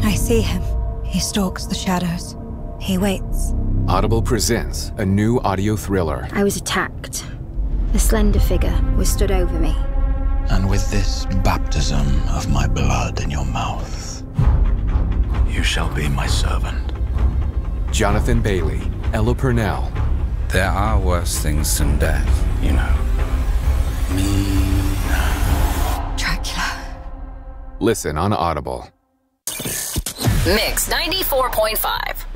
I see him. He stalks the shadows. He waits. Audible presents a new audio thriller. I was attacked. A slender figure was stood over me. And with this baptism of my blood in your mouth, you shall be my servant. Jonathan Bailey, Ella Purnell. There are worse things than death, you know. Dracula. Listen on Audible. Mix 94.5.